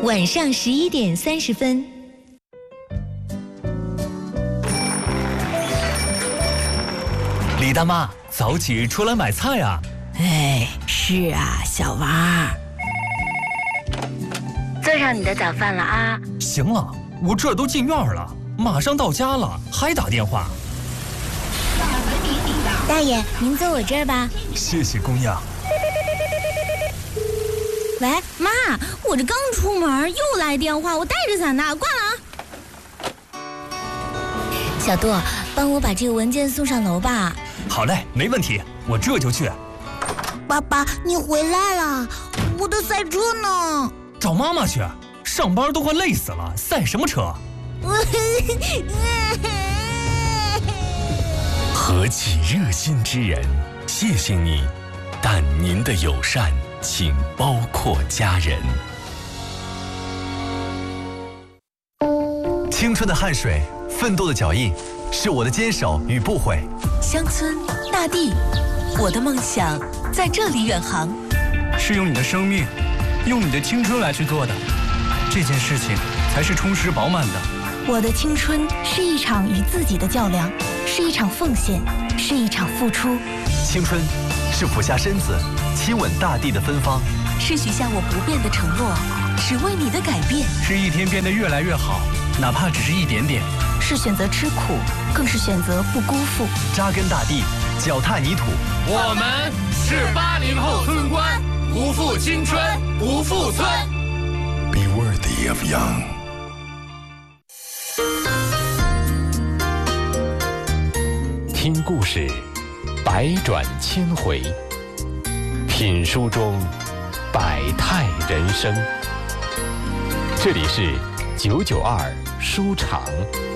晚上11点30分。 李大妈，早起出来买菜啊！ 哎，是啊，小娃。 做上你的早饭了啊！ 行了，我这都进院了，马上到家了，还打电话。 大爷，您坐我这儿吧。 谢谢姑娘。 喂，妈，我这刚出门又来电话，我带着伞呢，挂了啊。小杜，帮我把这个文件送上楼吧。 好嘞，没问题，我这就去。 爸爸，你回来了，我的赛车呢？ 找妈妈去，上班都快累死了，赛什么车？ 何其热心之人，谢谢你，但您的友善请包括家人。 青春的汗水，奋斗的脚印，是我的坚守与不悔。 乡村大地，我的梦想在这里远航。 是用你的生命，用你的青春来去做的，这件事情才是充实饱满的。 我的青春是一场与自己的较量，是一场奉献，是一场付出。 青春是俯下身子亲吻大地的芬芳， 是许下我不变的承诺，只为你的改变。 是一天变得越来越好，哪怕只是一点点。 是选择吃苦，更是选择不辜负。 扎根大地，脚踏泥土。 我们是80后村官，不负青春，不负村。 Be worthy of young。 听故事，百转千回；品书中，百态人生。这里是992书场。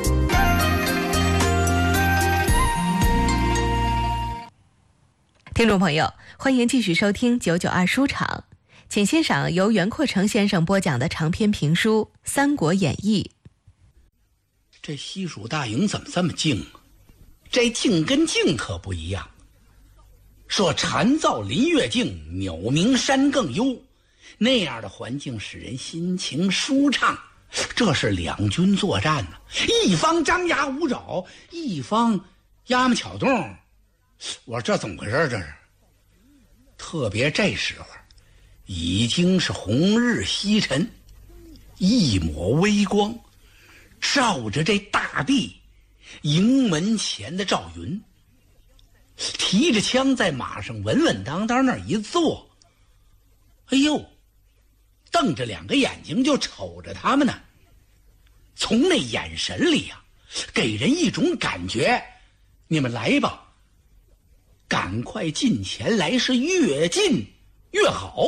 听众朋友，欢迎继续收听992书场，请欣赏由袁阔成先生播讲的长篇评书《三国演义》。 这西蜀大营怎么这么静啊？这静跟静可不一样。说蝉噪林月静，鸟鸣山更幽，那样的环境使人心情舒畅。这是两军作战呢，一方张牙舞爪，一方压么巧动。我说这怎么回事？这是特别这时候已经是红日西沉，一抹微光照着这大地。营门前的赵云提着枪在马上稳稳当当那儿一坐，哎呦，瞪着两个眼睛就瞅着他们呢。从那眼神里啊，给人一种感觉，你们来吧，赶快近前来，是越近越好。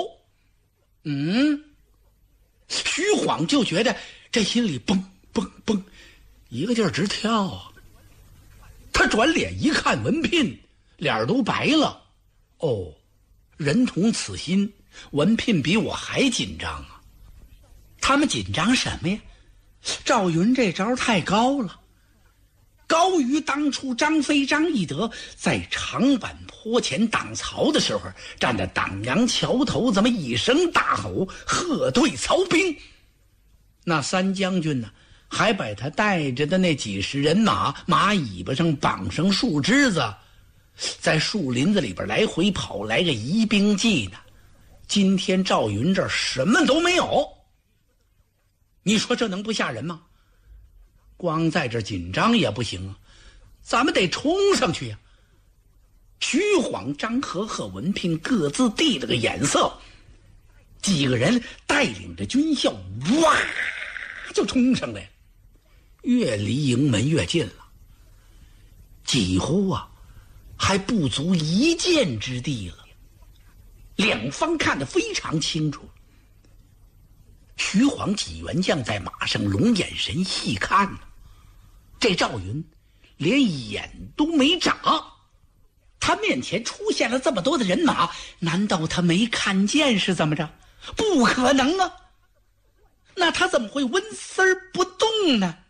徐晃就觉得这心里蹦蹦蹦一个劲儿直跳啊。他转脸一看文聘，脸儿都白了。哦，人同此心，文聘比我还紧张啊。他们紧张什么呀？赵云这招太高了，高于当初张飞张翼德在长坂坡前挡曹的时候，站在党阳桥头，怎么一声大吼喝退曹兵。那三将军呢，还把他带着的那几十人马尾巴上绑上树枝子，在树林子里边来回跑，来个疑兵计呢。今天赵云这儿什么都没有，你说这能不吓人吗？光在这紧张也不行啊，咱们得冲上去呀。徐晃、张合和文聘各自递了个眼色，几个人带领着军校哇就冲上来，越离营门越近了，几乎啊还不足一箭之地了。两方看得非常清楚，徐晃几员将在马上龙眼神细看呢，这赵云连眼都没眨，他面前出现了这么多的人马，难道他没看见是怎么着？不可能啊，那他怎么会纹丝儿不动呢？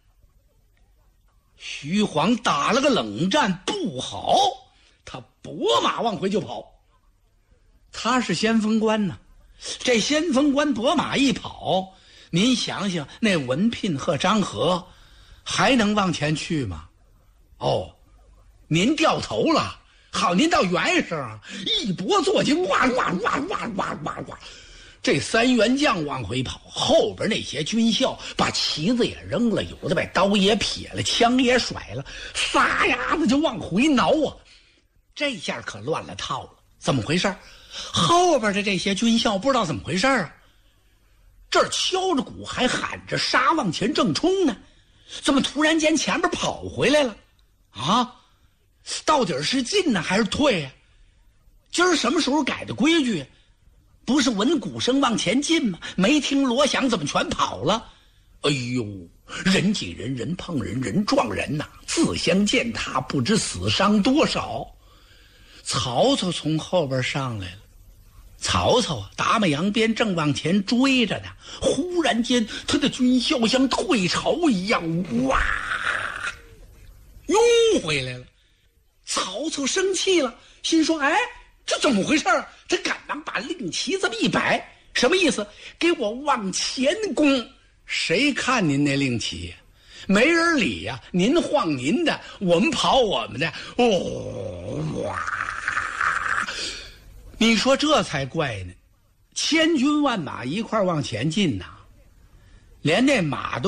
徐晃打了个冷战，不好，他拨马往回就跑。他是先锋官呢，这先锋官拨马一跑， 您想想，那文聘和张合还能往前去吗？哦，您掉头了。好，您到原上一搏坐骑，哇哇哇哇哇哇哇！这三员将往回跑，后边那些军校把旗子也扔了，有的把刀也撇了，枪也甩了，撒丫子就往回挠啊！这下可乱了套了，怎么回事？后边的这些军校不知道怎么回事啊！这儿敲着鼓还喊着杀往前正冲呢，怎么突然间前面跑回来了？啊！到底是进呢还是退呀？今儿什么时候改的规矩？不是闻鼓声往前进吗？没听锣响怎么全跑了？哎呦，人挤人，人碰人，人撞人呐！自相践踏，不知死伤多少。曹操从后边上来了，曹操啊，达摩扬鞭正往前追着呢，忽然间他的军校像退潮一样，哇，涌回来了。曹操生气了，心说：“哎，这怎么回事？”他赶忙把令旗这么一摆，什么意思？给我往前攻！谁看您那令旗？没人理呀！您晃您的，我们跑我们的。哦，哇！你说这才怪呢！千军万马一块往前进呐，连那马都